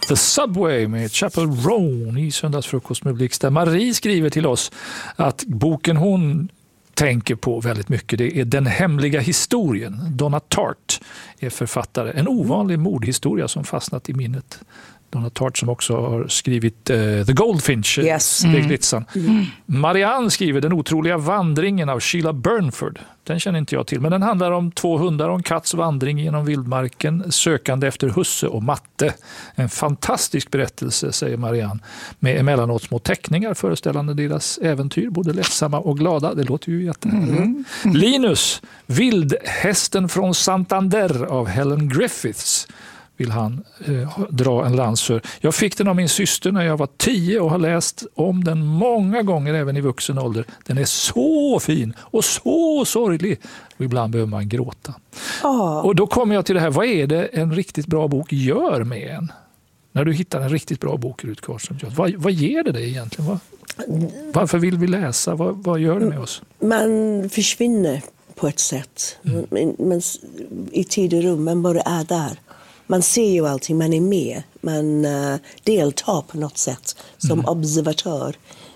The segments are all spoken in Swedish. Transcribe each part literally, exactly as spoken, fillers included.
The Subway med Chapel Roan i Söndagsfrukost med Blixt. Där Marie skriver till oss att boken hon tänker på väldigt mycket, det är Den hemliga historien. Donna Tartt är författare. En ovanlig mordhistoria som fastnat i minnet. Donna Tartt som också har skrivit uh, The Goldfinch, yes. Steglitsan. Mm. Mm. Marianne skriver Den otroliga vandringen av Sheila Burnford. Den känner inte jag till, men den handlar om två hundar och en katts vandring genom vildmarken, sökande efter husse och matte. En fantastisk berättelse, säger Marianne, med emellanåt små teckningar föreställande deras äventyr, både lättsamma och glada. Det låter ju jättehärligt. Mm. Linus, Vildhästen från Santander av Helen Griffiths vill han eh, dra en lans för. Jag fick den av min syster när jag var tio och har läst om den många gånger även i vuxen ålder. Den är så fin och så sorglig. Och ibland behöver man gråta. Oh. Och då kommer jag till det här. Vad är det en riktigt bra bok gör med en? När du hittar en riktigt bra bok, Rut Karlsson. Vad, vad ger det dig egentligen? Vad, varför vill vi läsa? Vad, vad gör det med oss? Man försvinner på ett sätt. Mm. Man, man, i tid och rum. Man bara är där. Man ser ju allting, man är med. Man uh, deltar på något sätt som mm. observatör.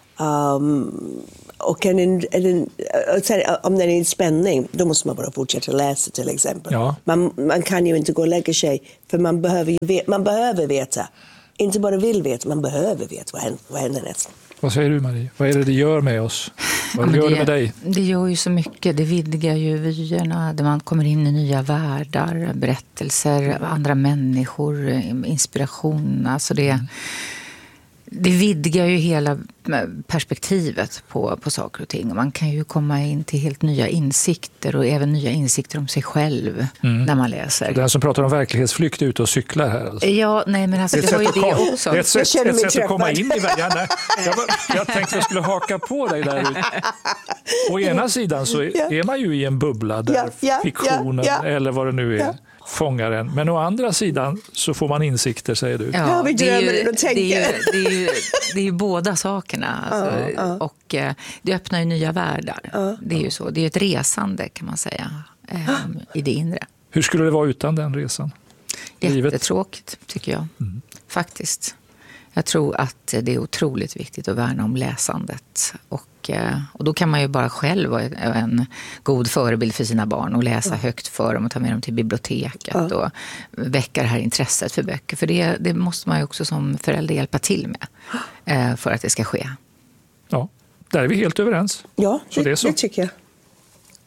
Um, och en, en, en, om det är en spänning, då måste man bara fortsätta läsa till exempel. Ja. Man, man kan ju inte gå och lägga sig, för man behöver, ju veta, man behöver veta. Inte bara vill veta, man behöver veta vad händer, vad händer nästa. Vad säger du, Marie? Vad är det det gör med oss? Vad ja, gör det, det med dig? Det gör ju så mycket. Det vidgar ju vyerna. Där man kommer in i nya världar, berättelser, andra människor, inspiration. Alltså det, mm. det vidgar ju hela perspektivet på, på saker och ting. Man kan ju komma in till helt nya insikter och även nya insikter om sig själv mm. när man läser. Den som pratar om verklighetsflykt är ute och cyklar här. Alltså. Ja, nej men alltså det, det har ju det komma, också. Det är ett sätt, ett sätt att komma in i världen. Jag, jag tänkte att jag skulle haka på dig där ute. Å ena sidan så är, är man ju i en bubbla där ja, ja, fiktionen ja, ja. eller vad det nu är ja. fångar en. Men å andra sidan så får man insikter, säger du. Ja, ja vi det, är ju, det, är ju, det, är ju, det är ju båda sakerna. Alltså, ja, ja. Och eh, det öppnar ju nya världar. Ja. Det är ju så. Det är ett resande kan man säga eh, i det inre. Hur skulle det vara utan den resan? Jättetråkigt tycker jag. Mm. Faktiskt. Jag tror att det är otroligt viktigt att värna om läsandet. Och, och då kan man ju bara själv vara en god förebild för sina barn och läsa ja. högt för dem och ta med dem till biblioteket ja. och väcka det här intresset för böcker. För det, det måste man ju också som förälder hjälpa till med för att det ska ske. Ja, där är vi helt överens. Ja, så det, det, är så. det tycker jag.